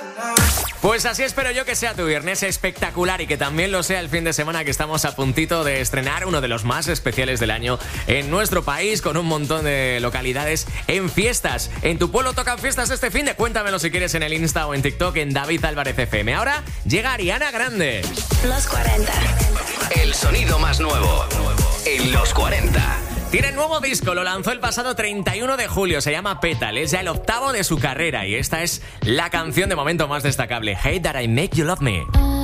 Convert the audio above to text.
Pues así espero yo que sea tu viernes espectacular y que también lo sea el fin de semana, que estamos a puntito de estrenar uno de los más especiales del año en nuestro país, con un montón de localidades en fiestas. ¿En tu pueblo tocan fiestas este fin de? Cuéntamelo si quieres en el Insta o en TikTok en David Álvarez FM. Ahora llega Ariana Grande. Los 40. El sonido más nuevo en los 40. Tiene nuevo disco, lo lanzó el pasado 31 de julio, se llama Petal, es ya el 8º de su carrera y esta es la canción de momento más destacable, Hate That I Make You Love Me.